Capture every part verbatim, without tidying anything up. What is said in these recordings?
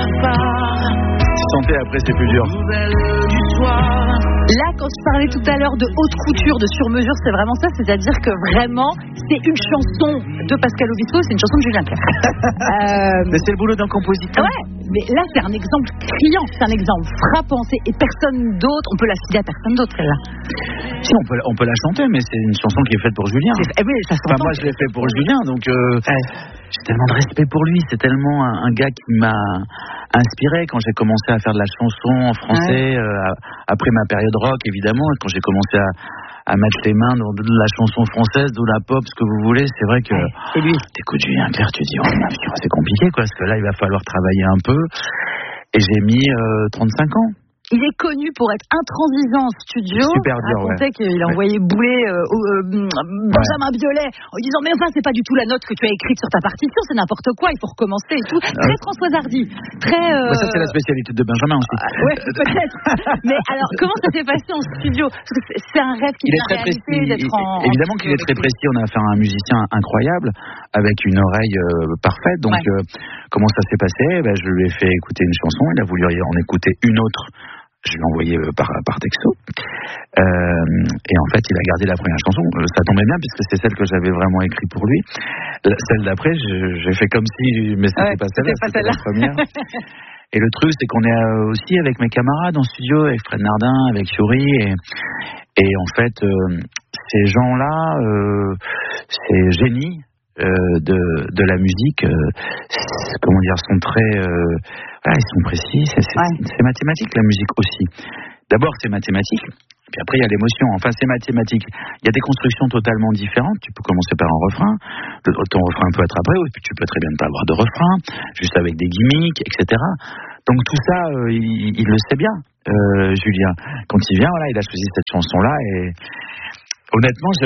Chanter après, c'est plus dur. Là, quand je parlais tout à l'heure de haute couture, de sur-mesure, c'est vraiment ça. C'est-à-dire que vraiment, c'est une chanson de Pascal Obispo, c'est une chanson de Julien Clerc. euh... Mais c'est le boulot d'un compositeur. Ouais, mais là, c'est un exemple criant, c'est un exemple frappant. C'est... Et personne d'autre, on peut la filer à personne d'autre, celle-là. Si, on peut, on peut la chanter, mais c'est une chanson qui est faite pour Julien. C'est... Eh oui, ça s'entend. Enfin, moi, je l'ai fait pour Julien, donc euh, ouais. J'ai tellement de respect pour lui. C'est tellement un, un gars qui m'a inspiré quand j'ai commencé à faire de la chanson en français, ouais. euh, après ma période rock, évidemment, quand j'ai commencé à, à mettre les mains dans de la chanson française, de la pop, ce que vous voulez, c'est vrai que... Ouais, c'est lui. T'écoutes Julien Clerc, tu dis, oh, c'est compliqué, quoi, parce que là, il va falloir travailler un peu. Et j'ai mis euh, trente-cinq ans. Il est connu pour être intransigeant en studio. Super dur, ouais. On sait qu'il a ouais. envoyé bouler euh, euh, Benjamin ouais. Biolay en disant mais enfin c'est pas du tout la note que tu as écrite sur ta partition, c'est n'importe quoi, il faut recommencer et tout. Très euh... Françoise Hardy. Très. Euh... Bah ça c'est la spécialité de Benjamin aussi. Euh, ouais peut-être. Mais alors comment ça s'est passé en studio? Parce que c'est un rêve qui est très précis. D'être en, évidemment en qu'il est très précis. On a affaire à un musicien incroyable avec une oreille euh, parfaite. Donc ouais. euh, comment ça s'est passé? Ben, je lui ai fait écouter une chanson. Il a voulu en écouter une autre. Je l'ai envoyé par, par texto. Euh, et en fait, il a gardé la première chanson. Ça tombait bien puisque c'est celle que j'avais vraiment écrite pour lui. La, celle d'après, je, j'ai fait comme si, mais c'était ouais, pas celle-là, c'était, c'était la première. Et le truc, c'est qu'on est aussi avec mes camarades en studio, avec Fred Nardin, avec Yuri. Et, et en fait, euh, ces gens-là, euh, ces génies euh, de, de la musique, euh, comment dire, sont très... Euh, Ah, ils sont précis, c'est, c'est, ouais. c'est mathématique la musique aussi. D'abord c'est mathématique, puis après il y a l'émotion, enfin c'est mathématique. Il y a des constructions totalement différentes, tu peux commencer par un refrain, le, ton refrain peut être après, ou puis tu peux très bien ne pas avoir de refrain, juste avec des gimmicks, et cetera. Donc tout ça, euh, il, il le sait bien, euh, Julien. Quand il vient, voilà, il a choisi cette chanson-là, et honnêtement, je...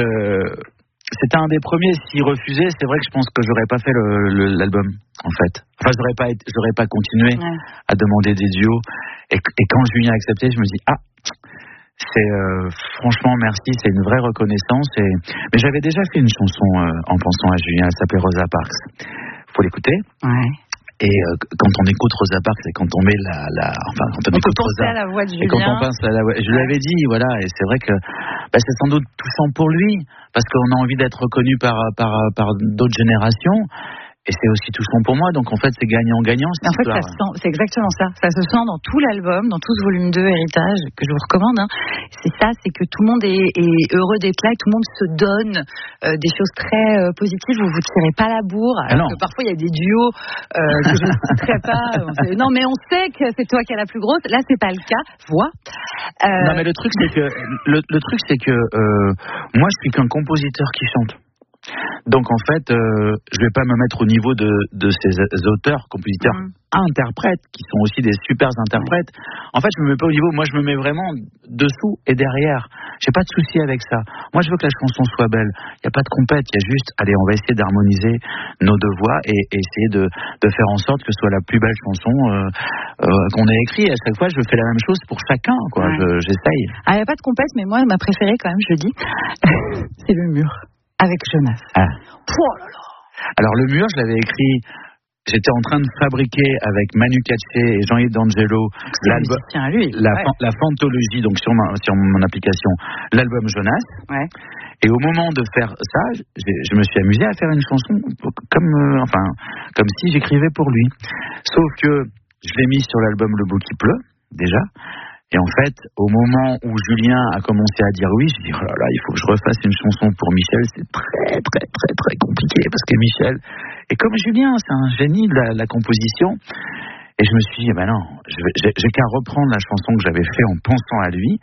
c'était un des premiers. S'il refusait, c'est vrai que je pense que j'aurais pas fait le, le, l'album, en fait. Enfin, j'aurais pas, j'aurais pas continué ouais. à demander des duos. Et, et quand Julien a accepté, je me dis ah, c'est euh, franchement merci, c'est une vraie reconnaissance. Et mais j'avais déjà fait une chanson euh, en pensant à Julien. Elle s'appelait Rosa Parks. Faut l'écouter. Ouais. Et euh, quand on écoute Rosa Parks et quand on met la, la enfin quand on, on écoute Rosa, à la voix de Julien. Et quand on pense à la voix, je lui avais dit voilà, et c'est vrai que bah, c'est sans doute touchant pour lui parce qu'on a envie d'être reconnu par par par d'autres générations. Et c'est aussi touchant pour moi, donc en fait c'est gagnant-gagnant. En fait, ça sent, c'est exactement ça. Ça se sent dans tout l'album, dans tout ce volume deux Héritage que je vous recommande. Hein. C'est ça, c'est que tout le monde est, est heureux d'être là et tout le monde se donne euh, des choses très euh, positives. Vous vous tirez pas la bourre. Alors ah que parfois il y a des duos euh, que je ne citerai pas. Sait, non, mais on sait que c'est toi qui as la plus grosse. Là, c'est pas le cas. Vois. Euh... Non, mais le truc c'est que le, le truc c'est que euh, moi je suis qu'un compositeur qui chante. Donc en fait, euh, je vais pas me mettre au niveau de, de ces auteurs, compositeurs, mmh. interprètes, qui sont aussi des super interprètes. En fait, je me mets pas au niveau, moi je me mets vraiment dessous et derrière. J'ai pas de souci avec ça. Moi je veux que la chanson soit belle. Il y a pas de compète, il y a juste, allez, on va essayer d'harmoniser nos deux voix et, et essayer de, de faire en sorte que ce soit la plus belle chanson euh, euh, qu'on ait écrite. Et à chaque fois, je fais la même chose pour chacun, quoi. Ouais. Je, j'essaye. Ah, il y a pas de compète, mais moi ma préférée quand même, je le dis, c'est Le Mur. Avec Jonas. Ah. Oh là là. Alors le Mur, je l'avais écrit. J'étais en train de fabriquer avec Manu Katché et Jean-Yves D'Angelo l'album, lui, la, ouais. la Fantologie, donc sur, ma, sur mon application, l'album Jonas. Ouais. Et au moment de faire ça, je, je me suis amusé à faire une chanson comme, euh, enfin, comme si j'écrivais pour lui. Sauf que je l'ai mis sur l'album Le Beau qui pleut, déjà. Et en fait, au moment où Julien a commencé à dire oui, je dis oh là là, il faut que je refasse une chanson pour Michel. C'est très très très très compliqué parce que Michel, et comme Julien, c'est un génie de la, la composition. Et je me suis dit, eh ben non, je vais, j'ai, j'ai qu'à reprendre la chanson que j'avais fait en pensant à lui.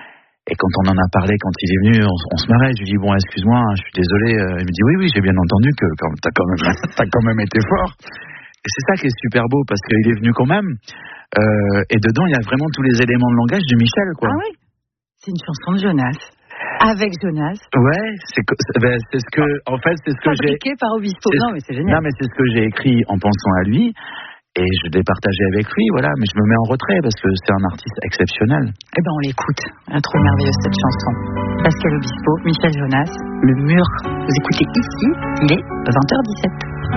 Et quand on en a parlé, quand il est venu, on, on se marrait. Je lui dis bon, excuse-moi, je suis désolé. Il me dit oui oui, j'ai bien entendu que quand, t'as quand même t'as quand même été fort. Et c'est ça qui est super beau parce qu'il est venu quand même. Euh, et dedans, il y a vraiment tous les éléments de langage de Michel, quoi. Ah oui, c'est une chanson de Jonas. Avec Jonas. Ouais, c'est, ben, c'est ce que, en fait, c'est ce que Fabriqué j'ai. par Obispo. Non, mais c'est génial. Non, mais c'est ce que j'ai écrit en pensant à lui. Et je l'ai partagé avec lui, voilà. Mais je me mets en retrait parce que c'est un artiste exceptionnel. Eh ben, on l'écoute. Elle est trop merveilleuse, cette chanson. Pascal Obispo, Michel Jonas, Le Mur. Vous écoutez ici, il est vingt heures dix-sept.